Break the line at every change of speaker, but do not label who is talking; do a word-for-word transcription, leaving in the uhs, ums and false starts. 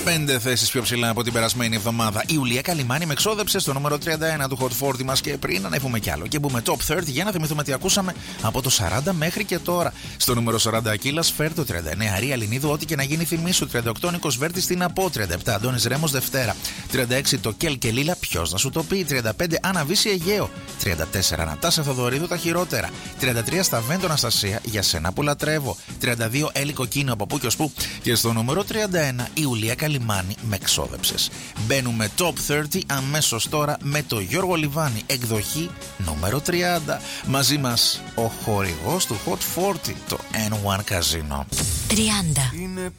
Πέντε θέσεις πιο ψηλά από την περασμένη εβδομάδα. Η Ιουλία Καλιμάνη με εξόδεψε στο νούμερο τριάντα ένα του Hot σαράντα μας. Και πριν ανέβουμε κι άλλο και μπούμε top τριάντα, για να θυμηθούμε τι ακούσαμε από το σαράντα μέχρι και τώρα. Στο νούμερο σαράντα Ακύλα Σφαίρ, το τριάντα εννέα Ρία Λινίδου, ό,τι και να γίνει θυμίσου. τριάντα οκτώ Νίκος Βέρτης στην Από, τριάντα επτά Αντώνης Ρέμος Δευτέρα, τριάντα έξι το Κέλ και Λίλα, ποιος να σου το πει, τριάντα πέντε Αναβίση Αιγαίο, τριάντα τέσσερα Νατάσα Θοδωρίδου τα χειρότερα, τριάντα τρία Σταβέντο Αναστασία για σένα που λατρεύω, τριάντα δύο Έλλη Κοκκίνο από πού και ως πού. Και στο νούμερο τριάντα ένα η Ιουλία Καλιμάνη με ξόδεψες. Μπαίνουμε top τριάντα αμέσως τώρα με το Γιώργο Λιβάνη, εκδοχή νούμερο τριάντα. Μαζί μας ο χορηγός του Hot σαράντα, το N ένα Casino.
τριάντα.